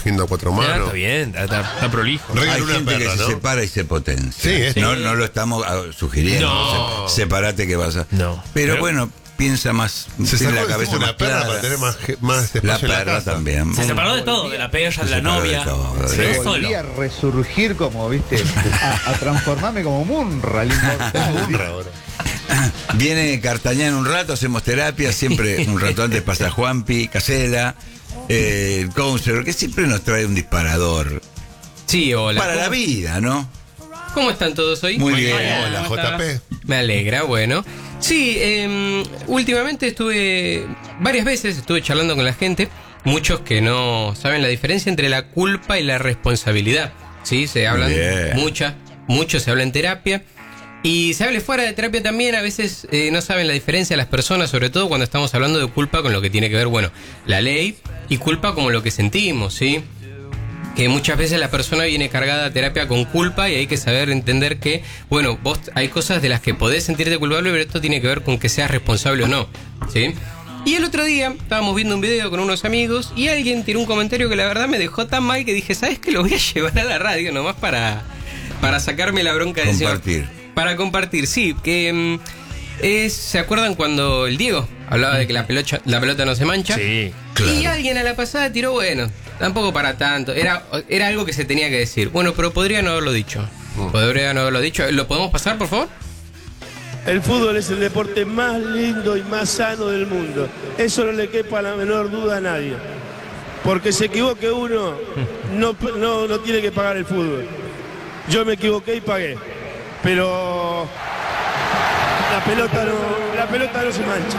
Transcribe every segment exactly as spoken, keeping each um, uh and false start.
cogiendo a cuatro manos. Ya, está bien, está, está prolijo. Regaló Hay una gente perra, que ¿no? se separa y se potencia. Sí, es- no, no lo estamos ah, sugiriendo. No. O sea, separate que vas a. No. Pero, Pero- bueno, piensa más. Se tiene sacó la de cabeza encima más una perra clara. para tener más, ge- más La espacio en la perra casa. también. Se separó de todo, de la perra, Se de la separó de novia. todo, Se de- quedó solo. Volví a resurgir como, viste, a, a transformarme como Munra, el inmortal. Burra ahora. Viene Cartañá en un rato, hacemos terapia, siempre un rato antes pasa Juanpi, Casela, eh, el counselor, que siempre nos trae un disparador. Sí, hola. Para la ¿Cómo, vida, ¿no? ¿Cómo están todos hoy? Muy bien. Hola, ¿cómo J P. Me alegra, bueno. Sí, eh, últimamente estuve, varias veces estuve charlando con la gente, muchos que no saben la diferencia entre la culpa y la responsabilidad. Sí, se hablan Bien. mucha, mucho se habla en terapia. Y se habla fuera de terapia también, a veces eh, no saben la diferencia las personas, sobre todo cuando estamos hablando de culpa con lo que tiene que ver, bueno, la ley y culpa como lo que sentimos, ¿sí? Que muchas veces la persona viene cargada a terapia con culpa y hay que saber entender que, bueno, vos hay cosas de las que podés sentirte culpable, pero esto tiene que ver con que seas responsable o no, ¿sí? Y el otro día estábamos viendo un video con unos amigos y alguien tiró un comentario que la verdad me dejó tan mal que dije, ¿sabes qué? Lo voy a llevar a la radio nomás para, para sacarme la bronca de encima. Compartir. Para compartir, sí, que mm, es, ¿se acuerdan cuando el Diego hablaba de que la pelota, la pelota no se mancha? Sí. Y alguien a la pasada tiró, bueno, tampoco para tanto, era, era algo que se tenía que decir. Bueno, pero podría no haberlo dicho. Podría no haberlo dicho. ¿Lo podemos pasar, por favor? El fútbol es el deporte más lindo y más sano del mundo. Eso no le quepa la menor duda a nadie. Porque se equivoque uno, no, no, no tiene que pagar el fútbol. Yo me equivoqué y pagué. Pero la pelota no, la pelota no se mancha.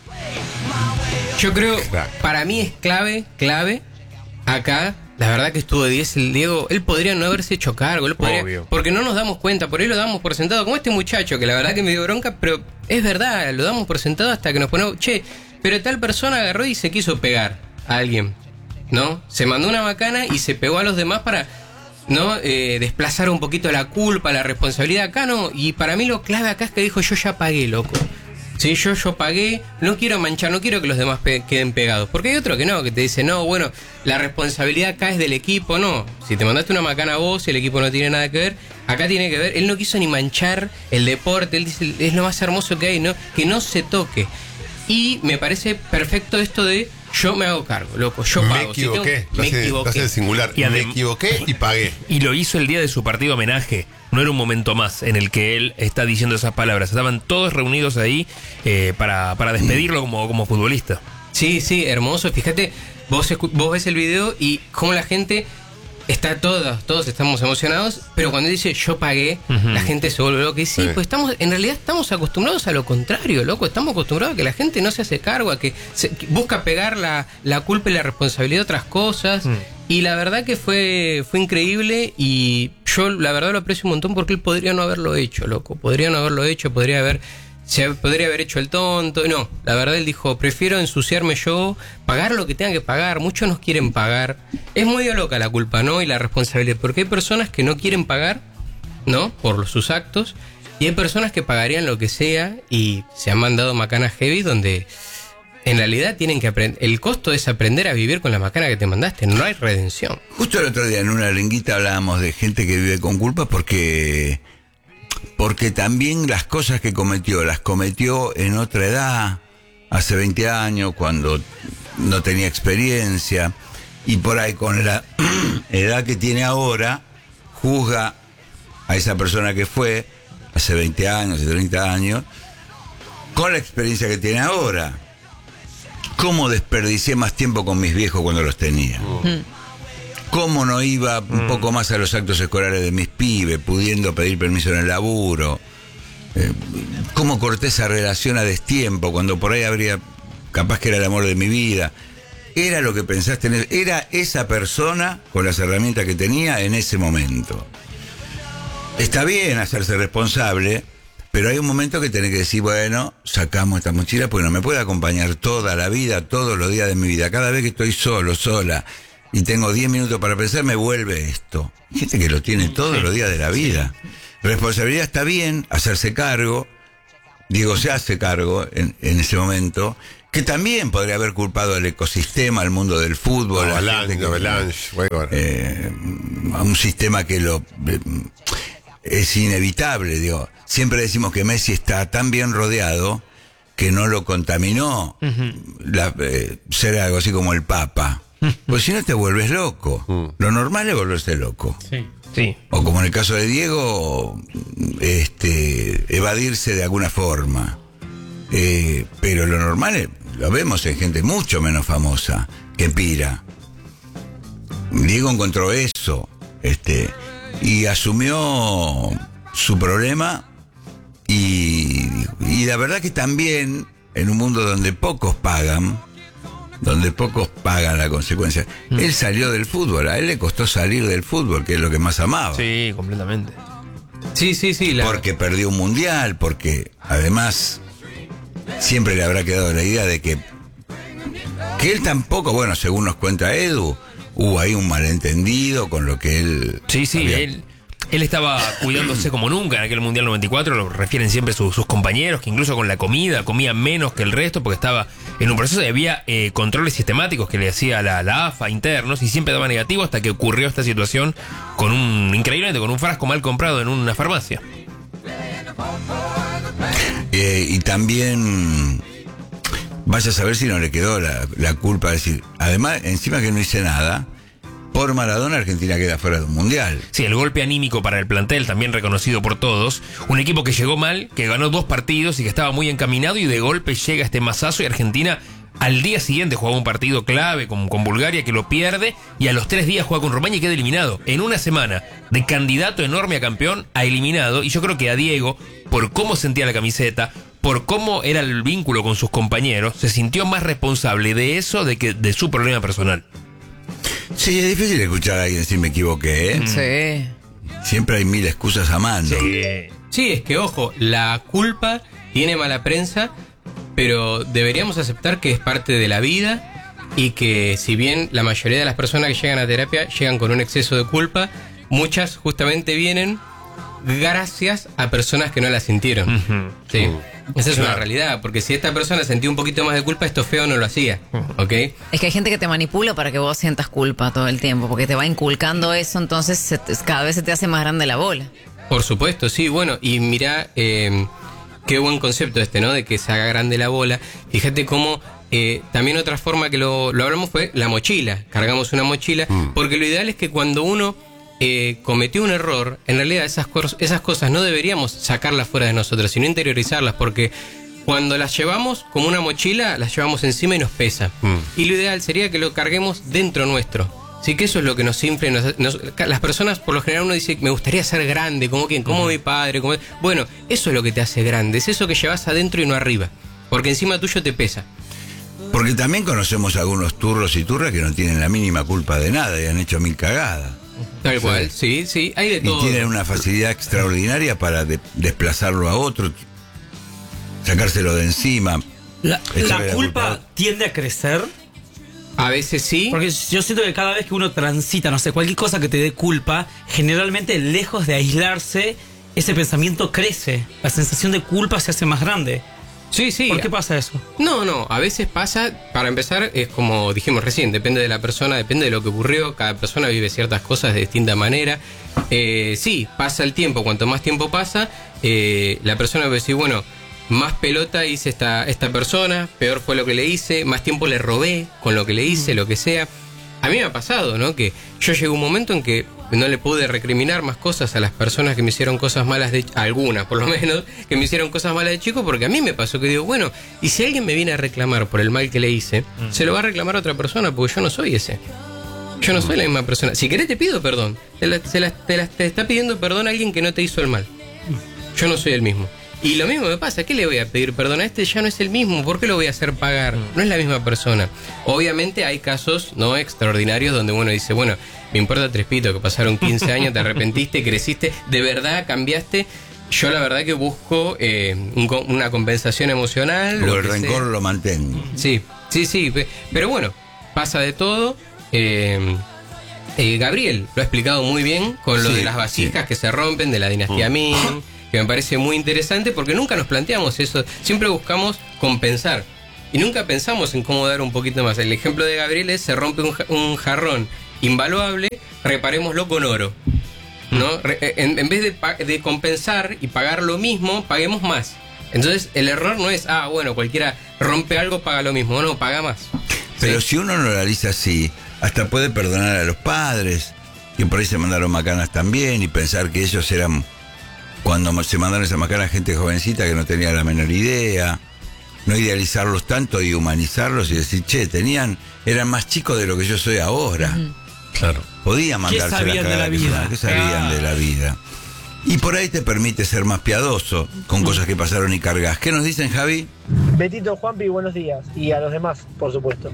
Yo creo, para mí es clave, clave, acá, la verdad que estuvo de diez el Diego, él podría no haberse hecho cargo, él podría, Obvio. porque no nos damos cuenta, por ahí lo damos por sentado, como este muchacho, que la verdad que me dio bronca, pero es verdad, lo damos por sentado hasta que nos ponemos, che, pero tal persona agarró y se quiso pegar a alguien, ¿no? Se mandó una macana y se pegó a los demás para, ¿no? Eh, desplazar un poquito la culpa, la responsabilidad, acá no, y para mí lo clave acá es que dijo, yo ya pagué, loco. Sí, yo, yo pagué, no quiero manchar, no quiero que los demás pe- queden pegados. Porque hay otro que no, que te dice, no, bueno, la responsabilidad acá es del equipo, no. Si te mandaste una macana vos y el equipo no tiene nada que ver, acá tiene que ver. Él no quiso ni manchar el deporte, él dice, es lo más hermoso que hay, ¿no? Que no se toque. Y me parece perfecto esto de, yo me hago cargo, loco, yo Me pago. Si tengo- equivoqué. Lo me hace, lo equivoqué. hace de singular. Y Me adem- equivoqué y pagué. Y lo hizo el día de su partido homenaje. No era un momento más en el que él está diciendo esas palabras. Estaban todos reunidos ahí eh, para, para despedirlo como, como futbolista. Sí, sí, hermoso. Fíjate, vos, escu- vos ves el video y cómo la gente está toda, todos estamos emocionados, pero cuando dice yo pagué, Ujú. la gente se vuelve loca. Y sí, Sí. pues estamos, en realidad estamos acostumbrados a lo contrario, loco. Estamos acostumbrados a que la gente no se hace cargo, a que, se, que busca pegar la, la culpa y la responsabilidad de otras cosas. Mm. Y la verdad que fue, fue increíble y yo la verdad lo aprecio un montón porque él podría no haberlo hecho, loco. Podría no haberlo hecho, podría haber... Se podría haber hecho el tonto. No, la verdad él dijo, prefiero ensuciarme yo, pagar lo que tenga que pagar. Muchos nos quieren pagar. Es muy loca la culpa, ¿no? Y la responsabilidad. Porque hay personas que no quieren pagar, ¿no? Por los- sus actos. Y hay personas que pagarían lo que sea y se han mandado macanas heavy donde en realidad tienen que aprender. El costo es aprender a vivir con la macana que te mandaste. No hay redención. Justo el otro día en una linguita hablábamos de gente que vive con culpa porque porque también las cosas que cometió las cometió en otra edad, hace veinte años, cuando no tenía experiencia, y por ahí con la edad que tiene ahora juzga a esa persona que fue hace veinte años, hace treinta años, con la experiencia que tiene ahora. ¿Cómo desperdicié más tiempo con mis viejos cuando los tenía? ¿Cómo no iba un poco más a los actos escolares de mis pibes, pudiendo pedir permiso en el laburo? Eh, ¿Cómo corté esa relación a destiempo cuando por ahí habría, capaz que era el amor de mi vida? Era lo que pensaste en él, era esa persona con las herramientas que tenía en ese momento. Está bien hacerse responsable, pero hay un momento que tenés que decir, bueno, sacamos esta mochila porque no me puede acompañar toda la vida, todos los días de mi vida. Cada vez que estoy solo, sola, y tengo diez minutos para pensar, me vuelve esto. Hay gente que lo tiene todos los días de la vida. Responsabilidad está bien, hacerse cargo. Diego se hace cargo en, en ese momento. que también podría haber culpado al ecosistema, al mundo del fútbol, a, la gente que, Avalanche, bueno. eh, a un sistema que lo eh, es inevitable, digo. Siempre decimos que Messi está tan bien rodeado que no lo contaminó uh-huh. la, eh, ser algo así como el Papa. Pues si no te vuelves loco. Uh-huh. Lo normal es volverse loco. Sí. Sí. O como en el caso de Diego, este, evadirse de alguna forma. Eh, pero lo normal es, lo vemos en gente mucho menos famosa que pira. Diego encontró eso, este, y asumió su problema y, y la verdad que también en un mundo donde pocos pagan, donde pocos pagan la consecuencia, mm. él salió del fútbol, a él le costó salir del fútbol, que es lo que más amaba. Sí, completamente. Sí, sí, sí. La... Porque perdió un mundial, porque además siempre le habrá quedado la idea de que que él tampoco, bueno, según nos cuenta Edu, hubo ahí un malentendido con lo que él... Sí, sí, había... él, él estaba cuidándose como nunca en aquel Mundial noventa y cuatro, lo refieren siempre sus, sus compañeros, que incluso con la comida comía menos que el resto porque estaba en un proceso y había eh, controles sistemáticos que le hacía la, la A F A internos y siempre daba negativo hasta que ocurrió esta situación con un, increíblemente, con un frasco mal comprado en una farmacia. Eh, y también vaya a saber si no le quedó la, la culpa de decir, además, encima que no hice nada, por Maradona Argentina queda fuera de un mundial. Sí, el golpe anímico para el plantel, también reconocido por todos, un equipo que llegó mal, que ganó dos partidos y que estaba muy encaminado y de golpe llega este mazazo y Argentina al día siguiente juega un partido clave con, con Bulgaria que lo pierde y a los tres días juega con Rumania y queda eliminado. En una semana de candidato enorme a campeón a eliminado, y yo creo que a Diego, por cómo sentía la camiseta, por cómo era el vínculo con sus compañeros, se sintió más responsable de eso de que de su problema personal. Sí, es difícil escuchar a alguien decir me equivoqué, ¿eh? Sí. Siempre hay mil excusas a mano. Sí. Sí, es que ojo, la culpa tiene mala prensa, pero deberíamos aceptar que es parte de la vida y que si bien la mayoría de las personas que llegan a terapia llegan con un exceso de culpa, muchas justamente vienen gracias a personas que no la sintieron. Uh-huh. Sí. Uh, Esa es claro. una realidad, porque si esta persona sentía un poquito más de culpa, esto feo no lo hacía, ¿ok? Es que hay gente que te manipula para que vos sientas culpa todo el tiempo, porque te va inculcando eso, entonces se te, cada vez se te hace más grande la bola. Por supuesto, sí, bueno, y mirá, eh, qué buen concepto este, ¿no? De que se haga grande la bola. Fíjate cómo eh, también otra forma que lo, lo hablamos fue la mochila. Cargamos una mochila, mm. porque lo ideal es que cuando uno eh, cometió un error, en realidad esas, cor- esas cosas no deberíamos sacarlas fuera de nosotros, sino interiorizarlas, porque cuando las llevamos como una mochila, las llevamos encima y nos pesa. Mm. Y lo ideal sería que lo carguemos dentro nuestro. Sí, que eso es lo que nos infla. Nos, nos, las personas, por lo general, uno dice, me gustaría ser grande, como quien, como uh-huh. mi padre. Como... Bueno, eso es lo que te hace grande, es eso que llevas adentro y no arriba, porque encima tuyo te pesa. Porque también conocemos algunos turros y turras que no tienen la mínima culpa de nada y han hecho mil cagadas. Tal o sea, cual, sí, sí, hay de todo. Y tienen una facilidad extraordinaria para de, desplazarlo a otro, sacárselo de encima. La, la, la culpa, culpa tiende a crecer. A veces sí. Porque yo siento que cada vez que uno transita, no sé, cualquier cosa que te dé culpa, generalmente lejos de aislarse, ese pensamiento crece. La sensación de culpa se hace más grande. Sí, sí. ¿Por qué pasa eso? No, no, a veces pasa, para empezar, es como dijimos recién, depende de la persona, depende de lo que ocurrió, cada persona vive ciertas cosas de distinta manera. Eh, sí, pasa el tiempo, cuanto más tiempo pasa, eh, la persona va a decir, bueno, más pelota hice esta, esta persona, peor fue lo que le hice, más tiempo le robé con lo que le hice, mm. lo que sea. A mí me ha pasado, ¿no? Que yo llegué a un momento en que no le pude recriminar más cosas a las personas que me hicieron cosas malas de... Algunas, por lo menos, que me hicieron cosas malas de chico, porque a mí me pasó que digo, bueno, y si alguien me viene a reclamar por el mal que le hice, mm. se lo va a reclamar a otra persona, porque yo no soy ese. Yo no soy la misma persona. Si querés te pido perdón. Te, la, te, la, te, la, te está pidiendo perdón a alguien que no te hizo el mal. Yo no soy el mismo. Y lo mismo me pasa, ¿qué le voy a pedir perdón a este? Ya no es el mismo, ¿por qué lo voy a hacer pagar? No es la misma persona. Obviamente hay casos no extraordinarios donde uno dice, bueno, me importa tres pitos, que pasaron quince años, te arrepentiste, creciste, de verdad cambiaste. Yo la verdad que busco eh, un, una compensación emocional. Lo el rencor sea. Lo mantengo. Sí, sí, sí, pero bueno, pasa de todo. Eh, eh, Gabriel lo ha explicado muy bien con lo sí, de las vasijas sí. que se rompen, de la dinastía Ming. Que me parece muy interesante porque nunca nos planteamos eso, siempre buscamos compensar. y nunca pensamos en cómo dar un poquito más. El ejemplo de Gabriel es: se rompe un, un jarrón invaluable, reparémoslo con oro, ¿no? En, en vez de, de compensar y pagar lo mismo, paguemos más. Entonces el error no es, ah, bueno, cualquiera rompe algo, paga lo mismo. No, paga más. Pero ¿sí? Si uno no lo analiza así, hasta puede perdonar a los padres, que por ahí se mandaron macanas también, y pensar que ellos eran, cuando se mandaron esa macana, gente jovencita que no tenía la menor idea. No idealizarlos tanto y humanizarlos y decir, che, tenían, eran más chicos de lo que yo soy ahora. Uh-huh. Claro. Podían mandarse ¿Qué sabían la de la vida? ¿Qué sabían Ah. de la vida? Y por ahí te permite ser más piadoso con cosas que pasaron y cargas. ¿Qué nos dicen, Javi? Betito, Juanpi, buenos días. Y a los demás, por supuesto.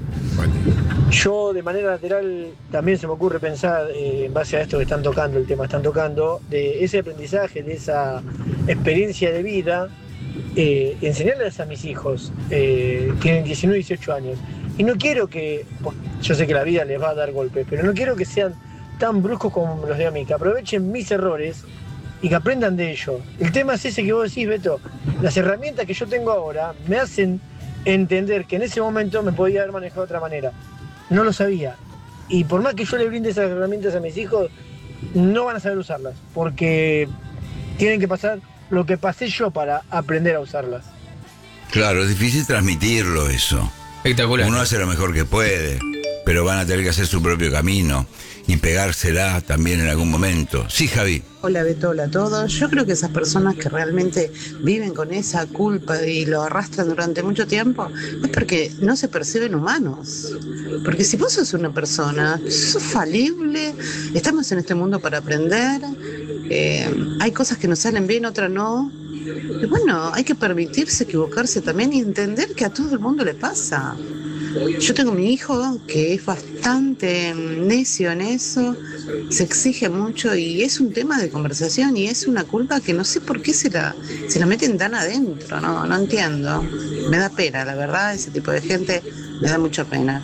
Yo, de manera lateral, también se me ocurre pensar, eh, en base a esto que están tocando, el tema que están tocando, de ese aprendizaje, de esa experiencia de vida, eh, enseñarles a mis hijos, eh, tienen diecinueve y dieciocho años. Y no quiero que, pues, yo sé que la vida les va a dar golpes, pero no quiero que sean tan bruscos como los de a mí, que aprovechen mis errores y que aprendan de ello. El tema es ese que vos decís, Beto. Las herramientas que yo tengo ahora me hacen entender que en ese momento me podía haber manejado de otra manera. No lo sabía. Y por más que yo le brinde esas herramientas a mis hijos, no van a saber usarlas, porque tienen que pasar lo que pasé yo para aprender a usarlas. Claro, es difícil transmitirlo eso. Espectacular. Uno hace lo mejor que puede, pero van a tener que hacer su propio camino y pegársela también en algún momento. Sí, Javi. Hola Beto, hola a todos. Yo creo que esas personas que realmente viven con esa culpa y lo arrastran durante mucho tiempo es porque no se perciben humanos. Porque si vos sos una persona, sos falible, estamos en este mundo para aprender, eh, hay cosas que nos salen bien, otras no. Y bueno, hay que permitirse equivocarse también y entender que a todo el mundo le pasa. Yo tengo mi hijo que es bastante necio en eso, se exige mucho y es un tema de conversación y es una culpa que no sé por qué se la, se la meten tan adentro, no, no entiendo. Me da pena, la verdad, ese tipo de gente me da mucha pena.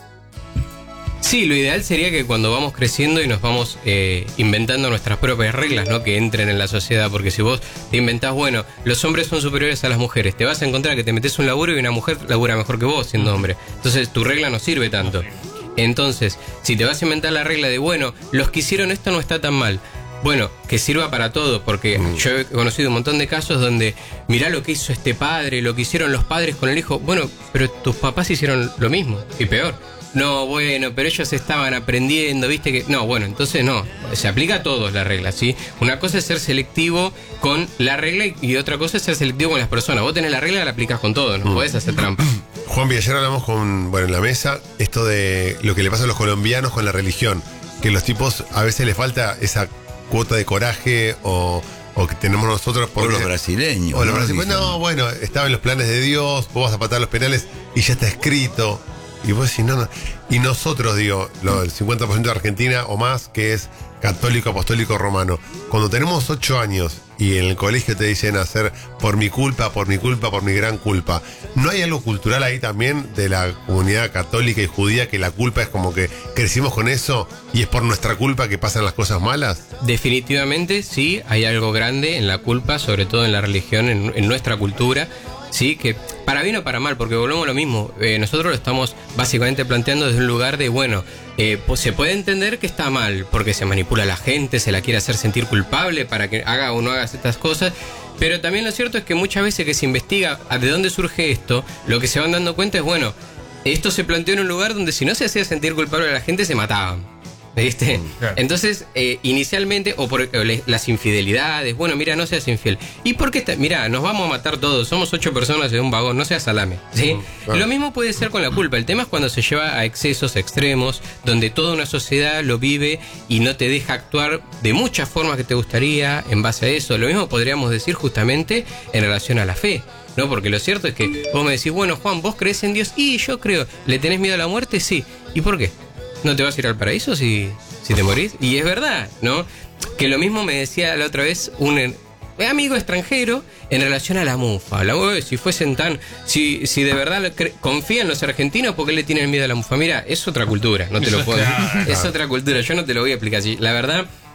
Sí, lo ideal sería que cuando vamos creciendo y nos vamos eh, inventando nuestras propias reglas, ¿no? Que entren en la sociedad, porque si vos te inventás, bueno, los hombres son superiores a las mujeres, te vas a encontrar que te metes un laburo y una mujer labura mejor que vos siendo hombre. Entonces tu regla no sirve tanto. Entonces, si te vas a inventar la regla de, bueno, los que hicieron esto no está tan mal. Bueno, que sirva para todos, porque mm. yo he conocido un montón de casos donde mirá lo que hizo este padre, lo que hicieron los padres con el hijo. Bueno, pero tus papás hicieron lo mismo y peor. No, bueno, pero ellos estaban aprendiendo, viste que... No, bueno, entonces no, se aplica a todos la regla, ¿sí? Una cosa es ser selectivo con la regla y otra cosa es ser selectivo con las personas. Vos tenés la regla, la aplicás con todo, no podés hacer trampa. Juanpi, ayer hablamos con, bueno, en la mesa, esto de lo que le pasa a los colombianos con la religión, que los tipos a veces les falta esa cuota de coraje o... o que tenemos nosotros por o los brasileños. O los ¿no? brasileños. No, bueno, estaba en los planes de Dios, vos vas a patar los penales y ya está escrito. Y vos decís, no, no. Y nosotros, digo, lo, el cincuenta por ciento de Argentina o más, que es católico, apostólico, romano. Cuando tenemos ocho años y en el colegio te dicen hacer por mi culpa, por mi culpa, por mi gran culpa, ¿no hay algo cultural ahí también de la comunidad católica y judía que la culpa es como que crecimos con eso y es por nuestra culpa que pasan las cosas malas? Definitivamente sí, hay algo grande en la culpa, sobre todo en la religión, en, en nuestra cultura. Sí, que para bien o para mal, porque volvemos a lo mismo, eh, nosotros lo estamos básicamente planteando desde un lugar de, bueno, eh, pues se puede entender que está mal, porque se manipula a la gente, se la quiere hacer sentir culpable para que haga o no haga estas cosas, pero también lo cierto es que muchas veces que se investiga de dónde surge esto, lo que se van dando cuenta es, bueno, esto se planteó en un lugar donde si no se hacía sentir culpable a la gente, se mataban. ¿Viste? Claro. Entonces, eh, inicialmente, o por o le, las infidelidades, bueno, mira, no seas infiel. ¿Y por qué? Mira, nos vamos a matar todos, somos ocho personas en un vagón, no seas salame, ¿sí? Uh, claro. Lo mismo puede ser con la culpa. El tema es cuando se lleva a excesos extremos, donde toda una sociedad lo vive y no te deja actuar de muchas formas que te gustaría en base a eso. Lo mismo podríamos decir justamente en relación a la fe, ¿no? Porque lo cierto es que vos me decís, bueno, Juan, ¿vos crees en Dios? Y yo creo. ¿Le tenés miedo a la muerte? Sí. ¿Y por qué? ¿No te vas a ir al paraíso si, si te morís? Y es verdad, ¿no? Que lo mismo me decía la otra vez un amigo extranjero en relación a la mufa. La, si fuesen tan... Si, si de verdad confían los argentinos, ¿por qué le tienen miedo a la mufa? Mira, es otra cultura, no te lo puedo... Es otra cultura, yo no te lo voy a explicar así. La verdad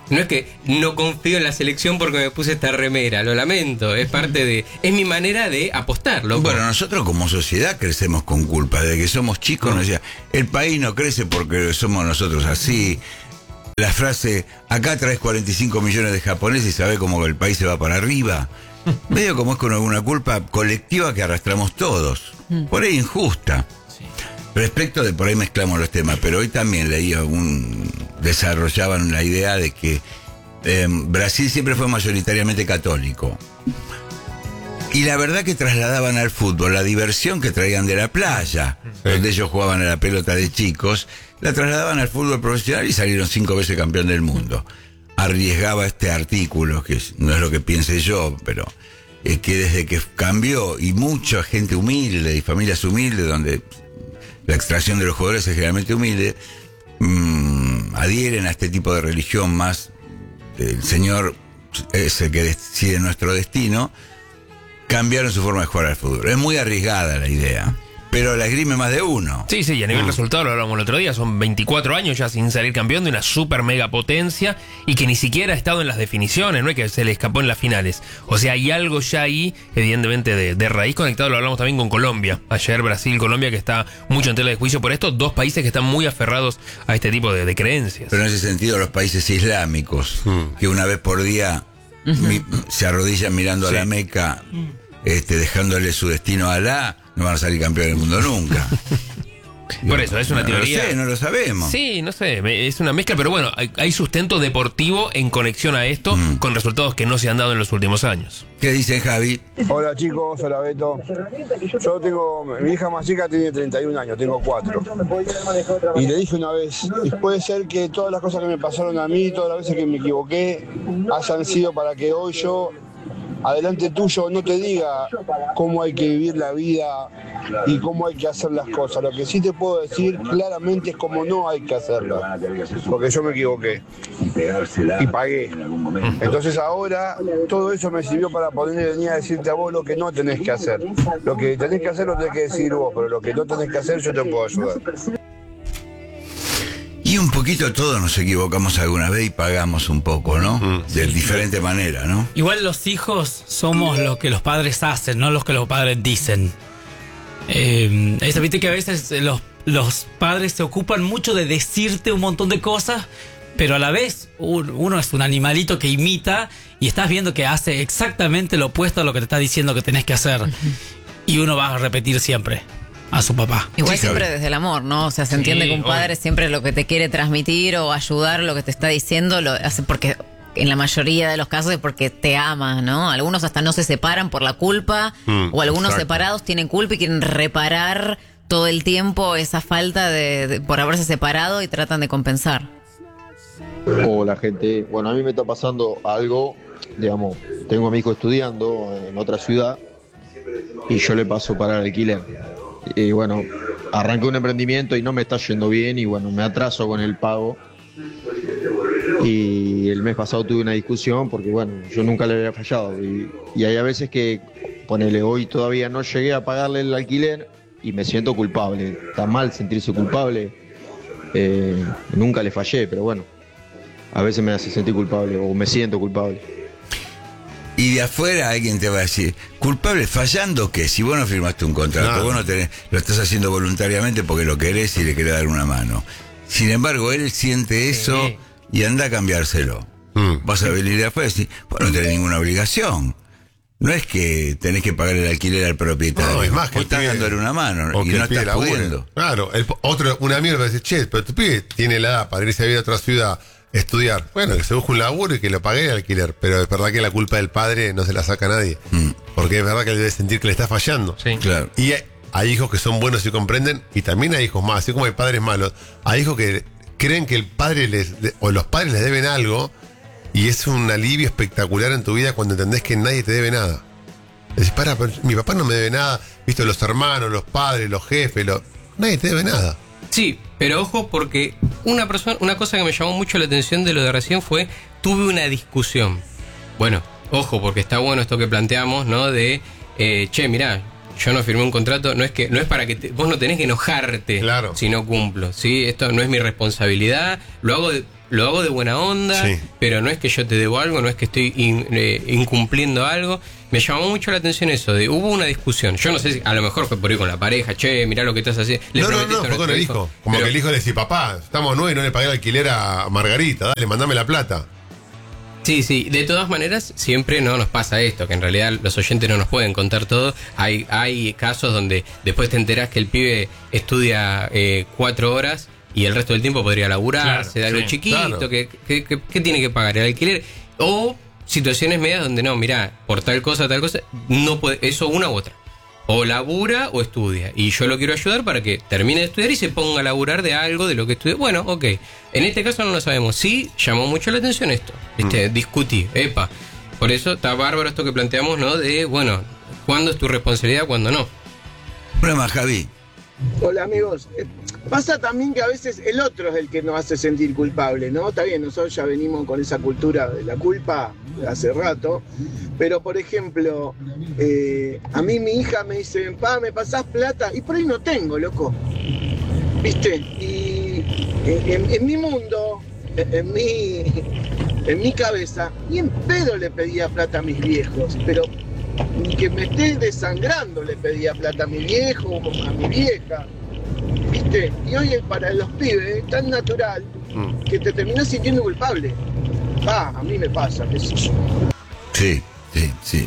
No es que no confío en la selección porque me puse esta remera, lo lamento, es parte de... Es mi manera de apostar, loco. Bueno, nosotros como sociedad crecemos con culpa. Desde que somos chicos nos decía, el país no crece porque somos nosotros así. La frase, acá traes cuarenta y cinco millones de japoneses y sabés cómo el país se va para arriba. Medio como es con alguna culpa colectiva que arrastramos todos. Por ahí injusta. Respecto de, por ahí mezclamos los temas, pero hoy también leía un, desarrollaban la idea de que eh, Brasil siempre fue mayoritariamente católico. Y la verdad que trasladaban al fútbol la diversión que traían de la playa, sí, donde ellos jugaban a la pelota de chicos, la trasladaban al fútbol profesional y salieron cinco veces campeón del mundo. Arriesgaba este artículo, que no es lo que piense yo, pero es que desde que cambió, y mucha gente humilde y familias humildes, donde la extracción de los jugadores es generalmente humilde, mmm, adhieren a este tipo de religión más, el Señor es el que decide nuestro destino, cambiaron su forma de jugar al fútbol. Es muy arriesgada la idea, pero la esgrime más de uno. Sí, sí, y a nivel mm. resultado, lo hablamos el otro día, son veinticuatro años ya sin salir campeón de una super mega potencia y que ni siquiera ha estado en las definiciones, no es que se le escapó en las finales. O sea, hay algo ya ahí, evidentemente, de, de raíz conectado, lo hablamos también con Colombia. Ayer Brasil, Colombia, que está mucho en tela de juicio por esto, dos países que están muy aferrados a este tipo de, de creencias. Pero en ese sentido, los países islámicos, mm. que una vez por día uh-huh. mi, se arrodillan mirando sí. a la Meca, este, dejándole su destino a Alá, no van a salir campeón del mundo nunca. Por eso, es una no teoría. No lo sé, no lo sabemos. Sí, no sé, es una mezcla, pero bueno, hay, hay sustento deportivo en conexión a esto, mm. con resultados que no se han dado en los últimos años. ¿Qué dice Javi? Hola chicos, hola Beto. Yo tengo, mi hija más chica tiene treinta y un años, tengo cuatro. Y le dije una vez, puede ser que todas las cosas que me pasaron a mí, todas las veces que me equivoqué, hayan sido para que hoy yo, adelante tuyo, no te diga cómo hay que vivir la vida y cómo hay que hacer las cosas. Lo que sí te puedo decir claramente es cómo no hay que hacerlo. Porque yo me equivoqué y pagué. Entonces ahora todo eso me sirvió para poder venir a decirte a vos lo que no tenés que hacer. Lo que tenés que hacer lo tenés que decir vos, pero lo que no tenés que hacer yo te puedo ayudar. Y un poquito todos nos equivocamos alguna vez y pagamos un poco, ¿no? Mm. De diferente manera, ¿no? Igual los hijos somos lo que los padres hacen, no los que los padres dicen. Eh, es, viste que a veces los, los padres se ocupan mucho de decirte un montón de cosas, pero a la vez uno es un animalito que imita y estás viendo que hace exactamente lo opuesto a lo que te está diciendo que tenés que hacer. Uh-huh. Y uno va a repetir siempre a su papá. Igual sí, siempre desde el amor, ¿no? O sea, se sí, entiende que un padre siempre lo que te quiere transmitir o ayudar, lo que te está diciendo, lo hace porque en la mayoría de los casos es porque te ama, ¿no? Algunos hasta no se separan por la culpa, mm, o algunos exacto. separados tienen culpa y quieren reparar todo el tiempo esa falta de, de por haberse separado y tratan de compensar. Hola gente, bueno, a mí me está pasando algo, digamos, tengo a mi hijo estudiando en otra ciudad y yo le paso para el alquiler. Y bueno, arranqué un emprendimiento y no me está yendo bien y bueno, me atraso con el pago. Y el mes pasado tuve una discusión porque bueno, yo nunca le había fallado. Y, y hay a veces que, ponele, hoy todavía no llegué a pagarle el alquiler y me siento culpable. Está mal sentirse culpable. Eh, nunca le fallé, pero bueno, a veces me hace sentir culpable o me siento culpable. Y de afuera alguien te va a decir, culpable fallando que si vos no firmaste un contrato, no. vos no tenés, lo estás haciendo voluntariamente porque lo querés y le querés dar una mano. Sin embargo, él siente eso sí. y anda a cambiárselo. Mm. Vas a venir de afuera y decir, vos no tenés ninguna obligación. No es que tenés que pagar el alquiler al propietario. No, es más que vos estás dándole una mano y no estás pudiendo. Claro, el, otro, un amigo le va a decir, che, pero tu pibe tiene la edad para irse a vivir a otra ciudad, estudiar. Bueno, que se busque un laburo y que lo pague el alquiler. Pero es verdad que la culpa del padre no se la saca a nadie. Mm. Porque es verdad que él debe sentir que le está fallando. Sí, claro. Y hay, hay hijos que son buenos y comprenden, y también hay hijos más, así como hay padres malos. Hay hijos que creen que el padre les, o los padres les deben algo, y es un alivio espectacular en tu vida cuando entendés que nadie te debe nada. Decís, para, pero mi papá no me debe nada. Viste, los hermanos, los padres, los jefes, los... nadie te debe nada. Sí, pero ojo, porque una persona, una cosa que me llamó mucho la atención de lo de recién fue, tuve una discusión. Bueno, ojo, porque está bueno esto que planteamos, ¿no? De, eh, che, mirá, yo no firmé un contrato, no es que no es para que te, vos no tenés que enojarte, claro, si no cumplo, ¿sí? Esto no es mi responsabilidad, lo hago de, lo hago de buena onda, Sí. pero no es que yo te debo algo, no es que estoy in- eh, incumpliendo algo. Me llamó mucho la atención eso, de hubo una discusión. Yo no sé si a lo mejor fue por ir con la pareja, che, mirá lo que estás haciendo. Le No, no, prometiste no, a fue con nuestro el hijo. Como Pero- que el hijo le dice, papá, estamos nueve y no le pagué el alquiler a Margarita, dale, mandame la plata. Sí, sí, de todas maneras siempre no nos pasa esto, que en realidad los oyentes no nos pueden contar todo. Hay, hay casos donde después te enterás que el pibe estudia eh, cuatro horas y el resto del tiempo podría laburar, Claro, se da algo sí, chiquito, claro. que, que, que- que tiene que pagar el alquiler. O situaciones medias donde no, mirá, por tal cosa, tal cosa, no puede, eso una u otra. O labura o estudia. Y yo lo quiero ayudar para que termine de estudiar y se ponga a laburar de algo de lo que estudia. Bueno, ok. En este caso no lo sabemos. Sí, llamó mucho la atención esto. ¿Viste? Discutí. Epa. Por eso está bárbaro esto que planteamos, ¿no? De, bueno, ¿cuándo es tu responsabilidad, cuándo no? Problema, Javi. Hola amigos, Eh, pasa también que a veces el otro es el que nos hace sentir culpable, ¿no? Está bien, nosotros ya venimos con esa cultura de la culpa hace rato, pero por ejemplo, eh, a mí mi hija me dice, pa, ¿me pasás plata? Y por ahí no tengo, loco, ¿viste? Y en, en- en mi mundo, en, en mi, en mi cabeza, ni en pedo le pedía plata a mis viejos, pero ni que me esté desangrando le pedía plata a mi viejo, a mi vieja, ¿viste? Y hoy es para los pibes es tan natural que te terminás sintiendo culpable. Ah, a mí me pasa, qué sé yo. Sí, sí, sí.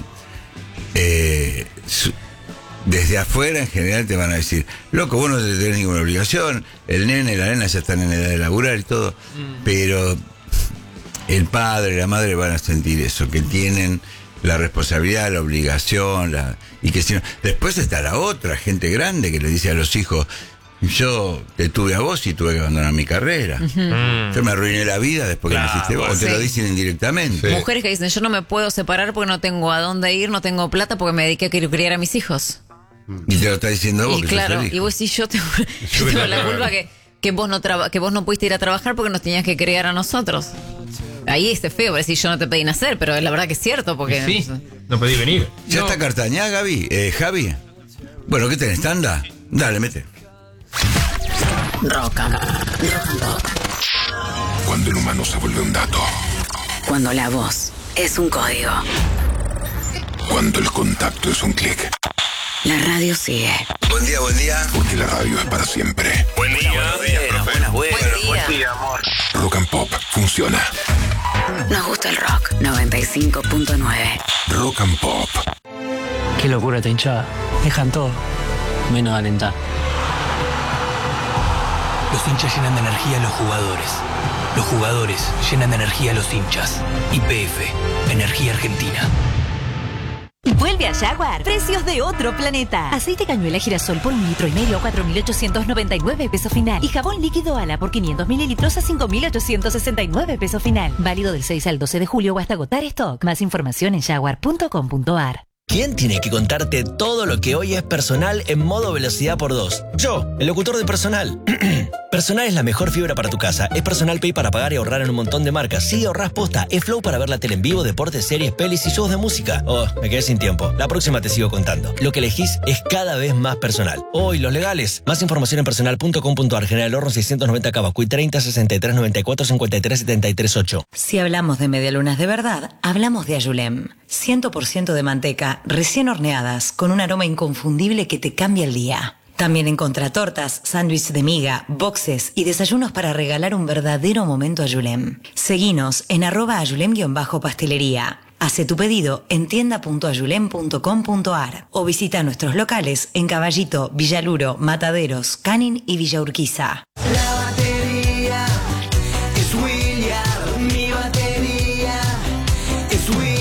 Eh, su- desde afuera en general te van a decir, loco, vos no te tenés ninguna obligación, el nene, la nena ya están en edad de laburar y todo, pero el padre y la madre van a sentir eso, que tienen la responsabilidad, la obligación, la, y que si no, después está la otra gente grande que le dice a los hijos, yo te tuve a vos y tuve que abandonar mi carrera. Mm. Yo me arruiné la vida después que Claro, me hiciste vos. bueno. Te lo Sí. dicen indirectamente. Mujeres que dicen, yo no me puedo separar porque no tengo a dónde ir, no tengo plata porque me dediqué a criar a mis hijos. Y te lo está diciendo vos. Y que claro, sos el hijo. y vos sí, yo tengo, yo tengo la culpa que, que, vos no traba- que vos no pudiste ir a trabajar porque nos tenías que criar a nosotros. Ahí es feo, por decir yo no te pedí nacer, pero la verdad que es cierto, porque... Sí, no pedí venir. ¿Ya No. está Cartañá, Gaby? Eh, Javi. Bueno, ¿qué tenés? ¿Tanda? Dale, mete. Rock and, rock and pop. Cuando el humano se vuelve un dato. Cuando la voz es un código. Cuando el contacto es un clic. La radio sigue. Buen día, buen día. Porque la radio es para siempre. Buen día. Buenas, buenas. Buen día. Rock and Pop funciona. Nos gusta el rock. noventa y cinco punto nueve. Rock and Pop. Qué locura esta hinchada. Dejan todo, menos alentar. Los hinchas llenan de energía a los jugadores. Los jugadores llenan de energía a los hinchas. Y P F, Energía Argentina. Vuelve a Jaguar. Precios de otro planeta. Aceite cañuela girasol por un litro y medio a cuatro mil ochocientos noventa y nueve pesos final. Y jabón líquido Ala por quinientos mililitros a cinco mil ochocientos sesenta y nueve pesos final. Válido del seis al doce de julio o hasta agotar stock. Más información en jaguar punto com punto a r. ¿Quién tiene que contarte todo lo que hoy es personal en modo velocidad por dos? Yo, el locutor de Personal. Personal es la mejor fibra para tu casa. Es Personal Pay para pagar y ahorrar en un montón de marcas. Sí, ahorrás posta. Es Flow para ver la tele en vivo, deportes, series, pelis y shows de música. Oh, me quedé sin tiempo. La próxima te sigo contando. Lo que elegís es cada vez más personal. Oh, y los legales. Más información en personal punto com punto a r. General Horno seiscientos noventa Cavacuy treinta sesenta y tres noventa y cuatro cincuenta y tres setenta y tres ocho. Si hablamos de medialunas de verdad, hablamos de Ayulem. cien por ciento de manteca, recién horneadas, con un aroma inconfundible que te cambia el día. También en contratortas, sándwiches de miga, boxes y desayunos para regalar un verdadero momento Ayulem. Seguinos en arroba ayulem-pastelería. Hace tu pedido en tienda punto ayulem punto com punto a r o visita nuestros locales en Caballito, Villaluro, Mataderos, Canin y Villa Urquiza. La batería es William, mi batería es William.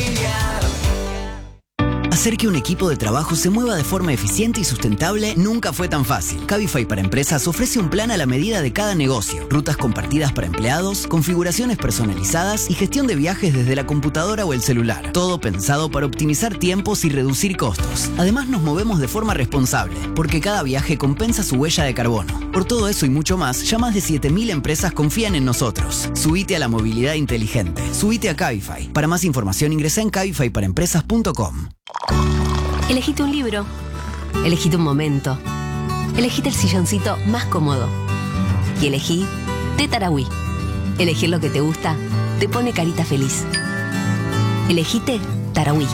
Hacer que un equipo de trabajo se mueva de forma eficiente y sustentable nunca fue tan fácil. Cabify para Empresas ofrece un plan a la medida de cada negocio, rutas compartidas para empleados, configuraciones personalizadas y gestión de viajes desde la computadora o el celular. Todo pensado para optimizar tiempos y reducir costos. Además nos movemos de forma responsable, porque cada viaje compensa su huella de carbono. Por todo eso y mucho más, ya más de siete mil empresas confían en nosotros. Subite a la movilidad inteligente. Subite a Cabify. Para más información ingresa en cabify para empresas punto com. Elegite un libro, elegite un momento, elegite el silloncito más cómodo y elegí Tetarawi. Elegir lo que te gusta te pone carita feliz. Elegite Tarahui.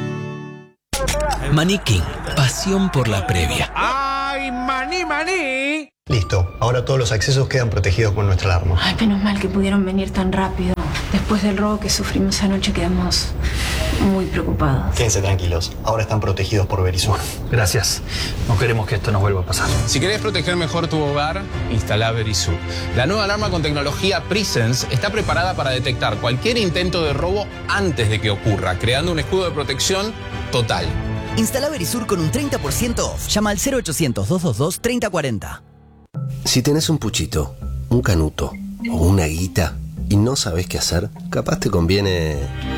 Maní King, pasión por la previa. ¡Ay, maní, maní! Listo, ahora todos los accesos quedan protegidos con nuestra alarma. Ay, menos mal que pudieron venir tan rápido. Después del robo que sufrimos anoche quedamos muy preocupados. Quédense tranquilos, ahora están protegidos por Verisur. Gracias. No queremos que esto nos vuelva a pasar. Si querés proteger mejor tu hogar, instala Verisur. La nueva alarma con tecnología Presence está preparada para detectar cualquier intento de robo antes de que ocurra, creando un escudo de protección total. Instala Verisur con un treinta por ciento off. Llama al cero ochocientos, doscientos veintidós, treinta cuarenta. Si tenés un puchito, un canuto o una guita y no sabés qué hacer, capaz te conviene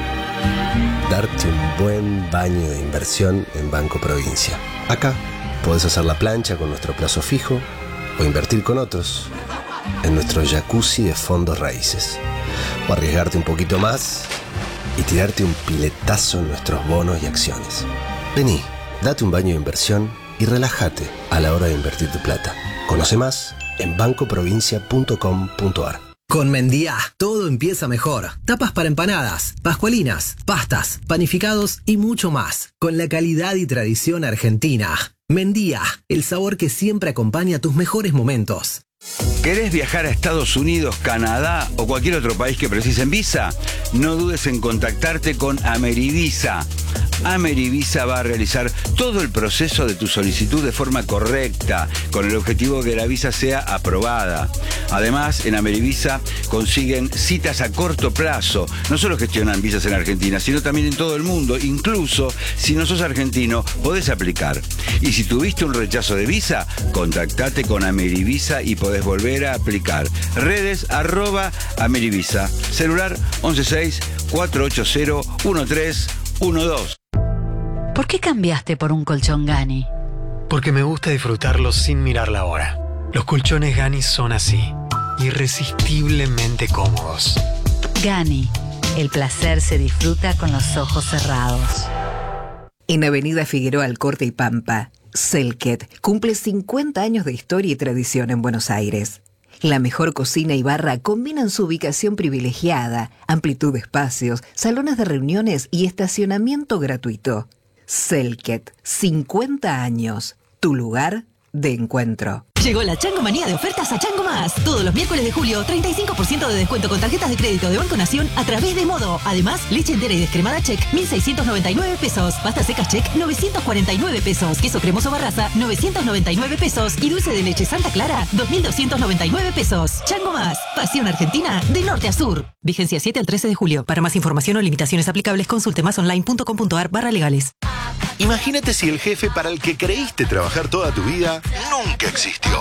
darte un buen baño de inversión en Banco Provincia. Acá podés hacer la plancha con nuestro plazo fijo o invertir con otros en nuestro jacuzzi de fondos raíces. O arriesgarte un poquito más y tirarte un piletazo en nuestros bonos y acciones. Vení, date un baño de inversión y relájate a la hora de invertir tu plata. Conoce más en banco provincia punto com punto a r. Con Mendía, todo empieza mejor. Tapas para empanadas, pascualinas, pastas, panificados y mucho más. Con la calidad y tradición argentina. Mendía, el sabor que siempre acompaña tus mejores momentos. ¿Querés viajar a Estados Unidos, Canadá o cualquier otro país que precisen visa? No dudes en contactarte con Amerivisa. Amerivisa va a realizar todo el proceso de tu solicitud de forma correcta, con el objetivo de que la visa sea aprobada. Además, en Amerivisa consiguen citas a corto plazo. No solo gestionan visas en Argentina, sino también en todo el mundo. Incluso, si no sos argentino, podés aplicar. Y si tuviste un rechazo de visa, contactate con Amerivisa y podés volver a aplicar. Redes arroba Amerivisa. Celular once seis, cuatro ocho cero, uno tres uno dos. ¿Por qué cambiaste por un colchón Gani? Porque me gusta disfrutarlo sin mirar la hora. Los colchones Gani son así, irresistiblemente cómodos. Gani, el placer se disfruta con los ojos cerrados. En Avenida Figueroa Alcorte y Pampa, Selket cumple cincuenta años de historia y tradición en Buenos Aires. La mejor cocina y barra combinan su ubicación privilegiada, amplitud de espacios, salones de reuniones y estacionamiento gratuito. Selket, cincuenta años, tu lugar de encuentro. Llegó la Chango Manía de ofertas a Chango Más. Todos los miércoles de julio, treinta y cinco por ciento de descuento con tarjetas de crédito de Banco Nación a través de Modo. Además, leche entera y descremada Check, mil seiscientos noventa y nueve pesos. Pasta secas Check, novecientos cuarenta y nueve pesos. Queso cremoso Barraza, novecientos noventa y nueve pesos. Y dulce de leche Santa Clara, dos mil doscientos noventa y nueve pesos. Chango Más, pasión argentina de norte a sur. Vigencia siete al trece de julio. Para más información o limitaciones aplicables, consulte masonline punto com punto a r barra legales. Imagínate si el jefe para el que creíste trabajar toda tu vida nunca existió.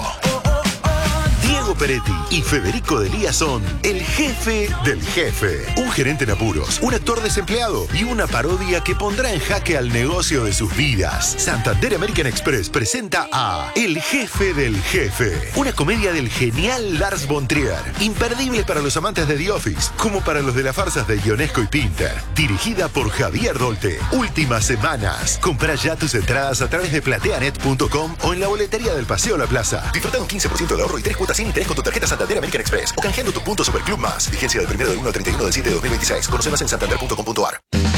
Diego Peretti y Federico Delía son el jefe del jefe. Un gerente en apuros, un actor desempleado y una parodia que pondrá en jaque al negocio de sus vidas. Santander American Express presenta a El jefe del jefe. Una comedia del genial Lars von Trier. Imperdible para los amantes de The Office, como para los de las farsas de Ionesco y Pinter. Dirigida por Javier Dolte. Últimas semanas. Comprá ya tus entradas a través de plateanet punto com o en la boletería del Paseo La Plaza. Disfruta un quince por ciento de ahorro y tres cuotas sin interés con tu tarjeta Santander American Express o canjeando tus puntos Superclub Más. Vigencia del primero del uno al treinta y uno del siete de dos mil veintiséis. Conoce más en santander punto com punto a r.